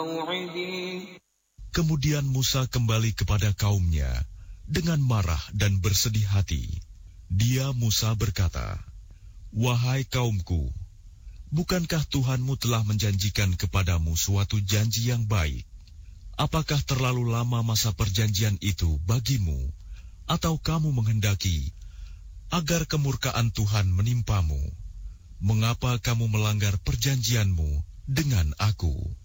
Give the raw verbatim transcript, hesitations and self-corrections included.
Kemudian Musa kembali kepada kaumnya dengan marah dan bersedih hati. Dia Musa berkata, "Wahai kaumku, bukankah Tuhanmu telah menjanjikan kepadamu suatu janji yang baik? Apakah terlalu lama masa perjanjian itu bagimu, atau kamu menghendaki agar kemurkaan Tuhan menimpamu? Mengapa kamu melanggar perjanjianmu dengan aku?"